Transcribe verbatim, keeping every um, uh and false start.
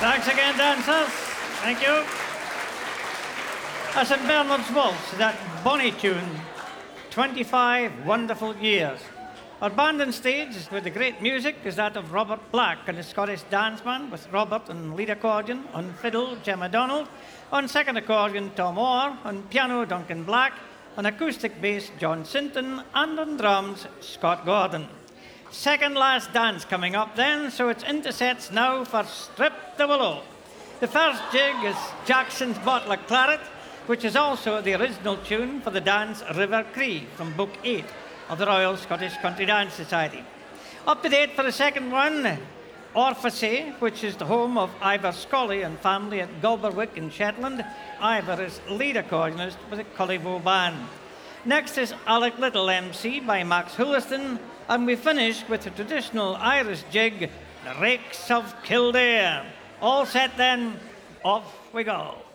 Thanks again, dancers. Thank you. That's St Bernard's Waltz, that bonny tune. twenty-five wonderful years. Our band on stage with the great music is that of Robert Black and the Scottish Dance Band, with Robert on lead accordion, on fiddle, Gemma Donald, on second accordion, Tom Orr, on piano, Duncan Black, on acoustic bass, John Sinton, and on drums, Scott Gordon. Second last dance coming up then, so it's into sets now for Strip the Willow. The first jig is Jackson's Bottle of Claret, which is also the original tune for the dance River Cree from Book eight of the Royal Scottish Country Dance Society. Up to date for the second one, Orphasay, which is the home of Ivor Scully and family at Gulberwick in Shetland. Ivor is lead accordionist with the Cullivo Band. Next is Alec Little M C by Max Hulliston, and we finish with the traditional Irish jig, The Rakes of Kildare. All set then, off we go.